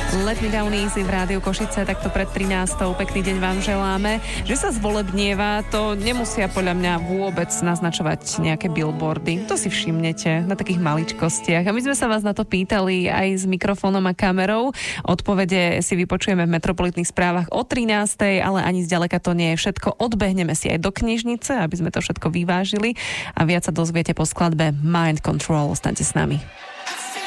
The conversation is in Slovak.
Let me down easy v Rádiu Košice, takto pred 13. Pekný deň vám želáme. Že sa zvolebnieva, to nemusia podľa mňa vôbec naznačovať nejaké billboardy. To si všimnete na takých maličkostiach. A my sme sa vás na to pýtali aj s mikrofónom a kamerou. Odpovede si vypočujeme v Metropolitných správach o 13. Ale ani zďaleka to nie je všetko. Odbehneme si aj do knižnice, aby sme to všetko vyvážili. A viac sa dozviete po skladbe Mind Control. Ostaňte s nami.